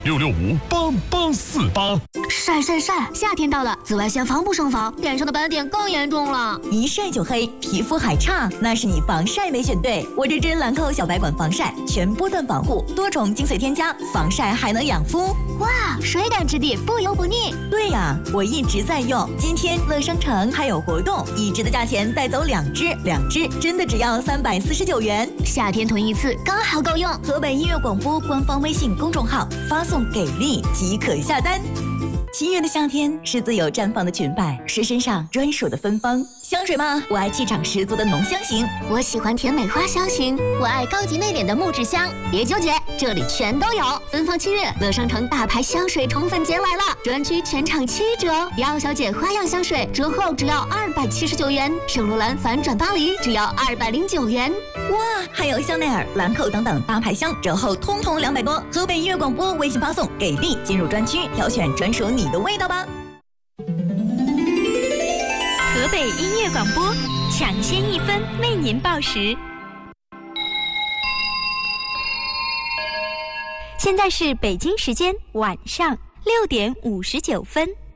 665帮帮48。 晒，夏天到了，紫外线防不胜防，脸上的斑点更严重了。 一晒就黑，皮肤还差，那是你防晒没选对。我这支兰蔻小白管防晒，全波段防护，多重精髓添加，防晒还能养肤。 哇，水感质地，不油不腻。 对呀，我一直在用。今天乐商城还有活动，一支的价钱带走2支，2支真的只要349元。 夏天囤一次刚好够用。 河北音乐广播官方微信公众号发送给力即可下单。7月的夏天是自由绽放的裙摆，是身上专属的芬芳。香水吗？我爱气场十足的浓香型， 我喜欢甜美花香型，我爱高级内敛的木质香。别纠结，这里全都有。芬芳7月，乐商城大牌香水宠粉节来了，专区全场7折。迪奥小姐花样香水折后只要279元，圣罗兰反转巴黎只要209元。 哇，还有香奈儿、兰蔻等等大牌香折后通通200多。河北音乐广播微信发送给力，进入专区挑选专属你的味道吧。 河北音乐广播抢先1分为您报时。现在是北京时间晚上6点59分。